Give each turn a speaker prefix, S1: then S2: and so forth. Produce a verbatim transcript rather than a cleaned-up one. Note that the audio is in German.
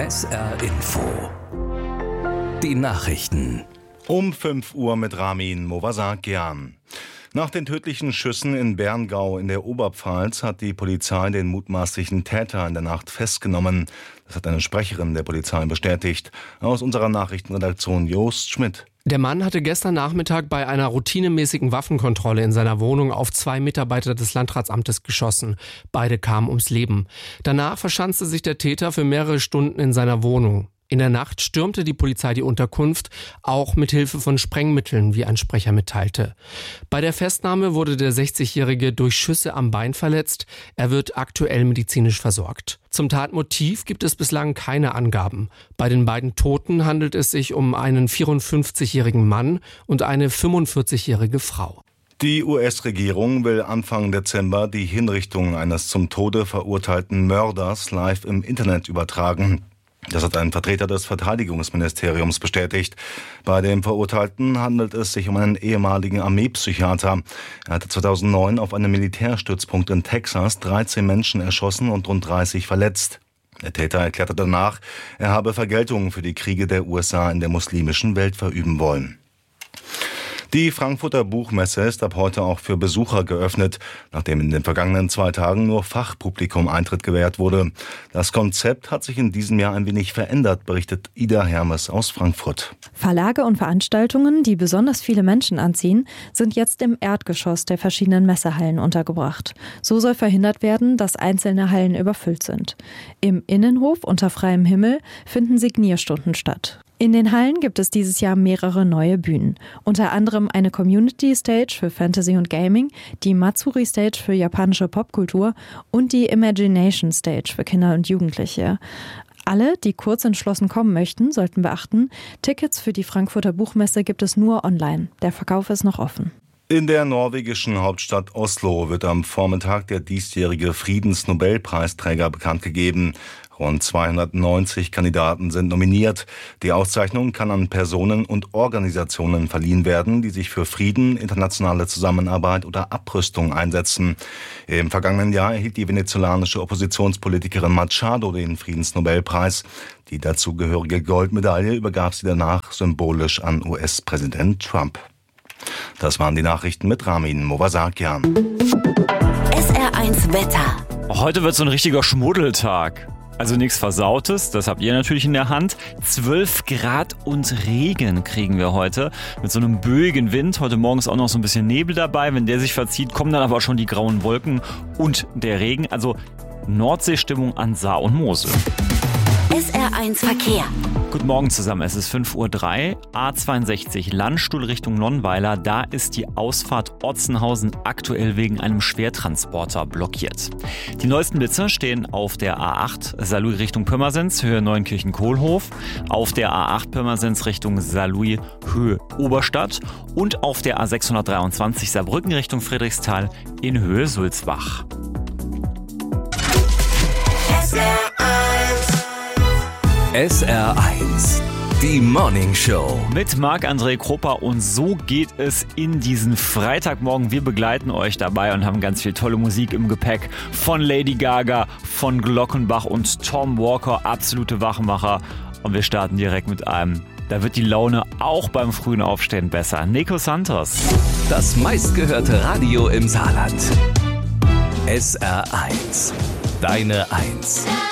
S1: S R Info. Die Nachrichten.
S2: Um fünf Uhr mit Ramin Movasakian. Nach den tödlichen Schüssen in Berngau in der Oberpfalz hat die Polizei den mutmaßlichen Täter in der Nacht festgenommen. Das hat eine Sprecherin der Polizei bestätigt. Aus unserer Nachrichtenredaktion Jost Schmidt.
S3: Der Mann hatte gestern Nachmittag bei einer routinemäßigen Waffenkontrolle in seiner Wohnung auf zwei Mitarbeiter des Landratsamtes geschossen. Beide kamen ums Leben. Danach verschanzte sich der Täter für mehrere Stunden in seiner Wohnung. In der Nacht stürmte die Polizei die Unterkunft, auch mit Hilfe von Sprengmitteln, wie ein Sprecher mitteilte. Bei der Festnahme wurde der sechzigjährige durch Schüsse am Bein verletzt. Er wird aktuell medizinisch versorgt. Zum Tatmotiv gibt es bislang keine Angaben. Bei den beiden Toten handelt es sich um einen vierundfünfzigjährigen Mann und eine fünfundvierzigjährige Frau.
S2: Die U S-Regierung will Anfang Dezember die Hinrichtung eines zum Tode verurteilten Mörders live im Internet übertragen. Das hat ein Vertreter des Verteidigungsministeriums bestätigt. Bei dem Verurteilten handelt es sich um einen ehemaligen Armeepsychiater. Er hatte zweitausendneun auf einem Militärstützpunkt in Texas dreizehn Menschen erschossen und rund dreißig verletzt. Der Täter erklärte danach, er habe Vergeltung für die Kriege der U S A in der muslimischen Welt verüben wollen. Die Frankfurter Buchmesse ist ab heute auch für Besucher geöffnet, nachdem in den vergangenen zwei Tagen nur Fachpublikum Eintritt gewährt wurde. Das Konzept hat sich in diesem Jahr ein wenig verändert, berichtet Ida Hermes aus Frankfurt.
S4: Verlage und Veranstaltungen, die besonders viele Menschen anziehen, sind jetzt im Erdgeschoss der verschiedenen Messehallen untergebracht. So soll verhindert werden, dass einzelne Hallen überfüllt sind. Im Innenhof unter freiem Himmel finden Signierstunden statt. In den Hallen gibt es dieses Jahr mehrere neue Bühnen. Unter anderem eine Community Stage für Fantasy und Gaming, die Matsuri Stage für japanische Popkultur und die Imagination Stage für Kinder und Jugendliche. Alle, die kurz entschlossen kommen möchten, sollten beachten, Tickets für die Frankfurter Buchmesse gibt es nur online. Der Verkauf ist noch offen.
S2: In der norwegischen Hauptstadt Oslo wird am Vormittag der diesjährige Friedensnobelpreisträger bekannt gegeben. Rund zweihundertneunzig Kandidaten sind nominiert. Die Auszeichnung kann an Personen und Organisationen verliehen werden, die sich für Frieden, internationale Zusammenarbeit oder Abrüstung einsetzen. Im vergangenen Jahr erhielt die venezolanische Oppositionspolitikerin Machado den Friedensnobelpreis. Die dazugehörige Goldmedaille übergab sie danach symbolisch an U S-Präsident Trump. Das waren die Nachrichten mit Ramin Movasakian.
S5: S R eins Wetter.
S6: Heute wird so ein richtiger Schmuddeltag. Also nichts Versautes, das habt ihr natürlich in der Hand. zwölf Grad und Regen kriegen wir heute mit so einem böigen Wind. Heute Morgen ist auch noch so ein bisschen Nebel dabei. Wenn der sich verzieht, kommen dann aber auch schon die grauen Wolken und der Regen. Also Nordseestimmung an Saar und Mosel.
S5: S R eins Verkehr.
S6: Guten Morgen zusammen, es ist fünf Uhr drei, A zweiundsechzig Landstuhl Richtung Nonnweiler. Da ist die Ausfahrt Otzenhausen aktuell wegen einem Schwertransporter blockiert. Die neuesten Blitze stehen auf der A acht Saarlouis Richtung Pirmasens, Höhe Neunkirchen-Kohlhof, auf der A acht Pirmasens Richtung Saarlouis, Höhe Oberstadt und auf der A sechshundertdreiundzwanzig Saarbrücken Richtung Friedrichsthal in Höhe Sulzbach.
S5: S R
S1: S R eins. Die Morning Show.
S6: Mit Marc-André Krupper und so geht es in diesen Freitagmorgen. Wir begleiten euch dabei und haben ganz viel tolle Musik im Gepäck. Von Lady Gaga, von Glockenbach und Tom Walker, absolute Wachmacher. Und wir starten direkt mit einem. Da wird die Laune auch beim frühen Aufstehen besser. Nico Santos.
S1: Das meistgehörte Radio im Saarland. S R eins. Deine Eins.